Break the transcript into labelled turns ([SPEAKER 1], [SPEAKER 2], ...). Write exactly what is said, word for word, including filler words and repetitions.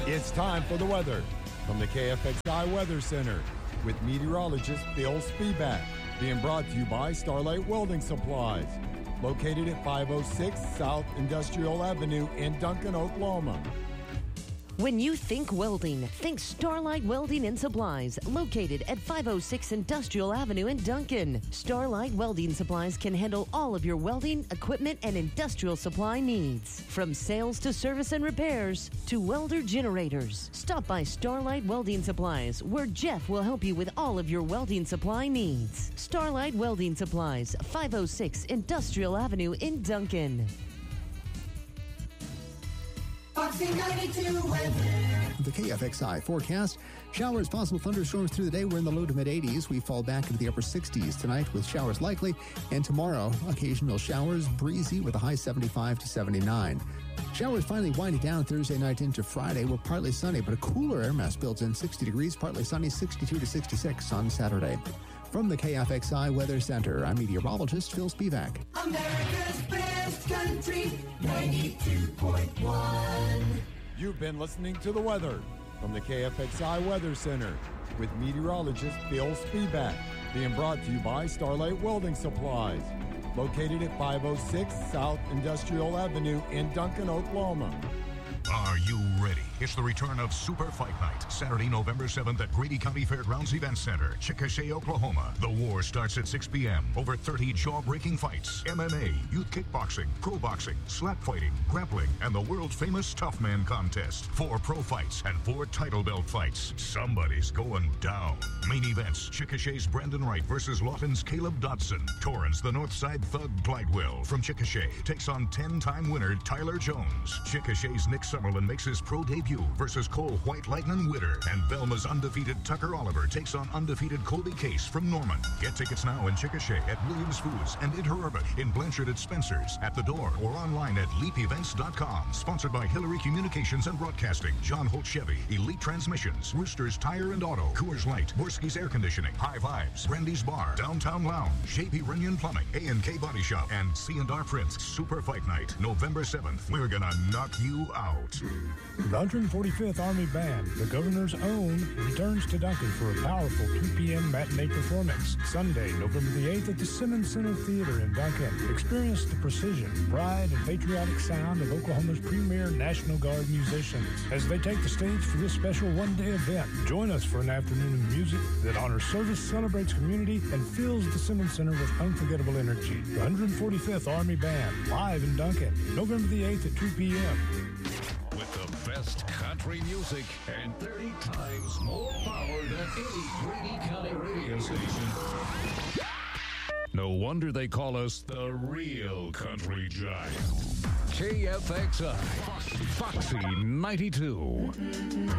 [SPEAKER 1] It's time for the weather from the K F X I Weather Center with meteorologist Phil Spivak. Being brought to you by Starlight Welding Supplies, located at five oh six South Industrial Avenue in Duncan, Oklahoma.
[SPEAKER 2] When you think welding, think Starlight Welding and Supplies, located at five oh six Industrial Avenue in Duncan. Starlight Welding Supplies can handle all of your welding, equipment, and industrial supply needs. From sales to service and repairs to welder generators. Stop by Starlight Welding Supplies, where Jeff will help you with all of your welding supply needs. Starlight Welding Supplies, five oh six Industrial Avenue in Duncan.
[SPEAKER 3] Foxy ninety-two weather.
[SPEAKER 4] The K F X I forecast. Showers, possible thunderstorms through the day. We're in the low to mid eighties. We fall back into the upper sixties tonight with showers likely. And tomorrow, occasional showers, breezy with a high seventy-five to seventy-nine. Showers finally winding down Thursday night into Friday. We're partly sunny, but a cooler air mass builds in sixty degrees, partly sunny, sixty-two to sixty-six on Saturday. From the K F X I Weather Center, I'm meteorologist Phil Spivak.
[SPEAKER 3] America's best country, ninety-two point one.
[SPEAKER 1] You've been listening to the weather from the K F X I Weather Center with meteorologist Phil Spivak. Being brought to you by Starlight Welding Supplies, located at five oh six South Industrial Avenue in Duncan, Oklahoma.
[SPEAKER 5] Are you ready? It's the return of Super Fight Night, Saturday, November seventh at Grady County Fairgrounds Event Center, Chickasha, Oklahoma. The war starts at six p.m. Over thirty jaw-breaking fights, M M A, youth kickboxing, pro boxing, slap fighting, grappling, and the world-famous Tough Man contest. Four pro fights and four title belt fights. Somebody's going down. Main events, Chickasha's Brandon Wright versus Lawton's Caleb Dodson. Torrance, the Northside Thug Glidewell from Chickasha, takes on ten-time winner Tyler Jones. Chickasha's Nick Summerlin makes his pro debut versus Cole White Lightning Witter. And Velma's undefeated Tucker Oliver takes on undefeated Colby Case from Norman. Get tickets now in Chickasha at Williams Foods and Interurban, in Blanchard at Spencer's, at the door, or online at leap events dot com. Sponsored by Hillary Communications and Broadcasting, John Holt Chevy, Elite Transmissions, Roosters Tire and Auto, Coors Light, Borski's Air Conditioning, High Vibes, Randy's Bar, Downtown Lounge, J P Runyon Plumbing, A and K Body Shop, and C and R Prints. Super Fight Night, November seventh. We're gonna knock you out.
[SPEAKER 6] The one hundred forty-fifth Army Band, the Governor's Own, returns to Duncan for a powerful two p.m. matinee performance. Sunday, November the eighth at the Simmons Center Theater in Duncan. Experience the precision, pride, and patriotic sound of Oklahoma's premier National Guard musicians as they take the stage for this special one-day event. Join us for an afternoon of music that honors service, celebrates community, and fills the Simmons Center with unforgettable energy. The one hundred forty-fifth Army Band, live in Duncan, November the eighth at two p.m.
[SPEAKER 7] With the best country music and thirty times more power than any Grady County radio station. No wonder they call us the real country giant. K F X I, Foxy ninety-two.